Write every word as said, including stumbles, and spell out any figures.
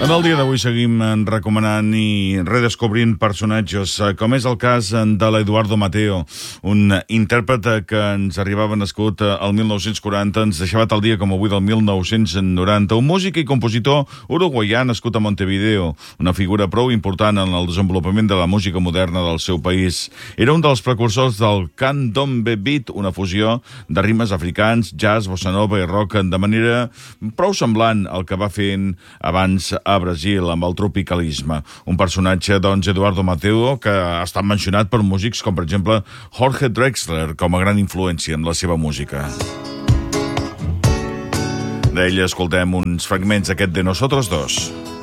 En el dia d'avui seguim recomanant i redescobrint personatges, com és el cas de l'Eduardo Mateo, un intèrpret que ens arribava nascut al mil nou-cents quaranta, ens deixava tal dia com avui del mil nou-cents noranta, un músic i compositor uruguaià nascut a Montevideo, una figura prou important en el desenvolupament de la música moderna del seu país. Era un dels precursors del candombe beat, una fusió de rimes africans, jazz, bossa nova i rock, de manera prou semblant al que va fent abans a Brasil amb el tropicalisme. Un personatge, doncs, Eduardo Mateo, que ha estat mencionat per músics com, per exemple, Jorge Drexler, com a gran influència en la seva música. D'ell escoltem uns fragments d'aquest de Nosotros Dos.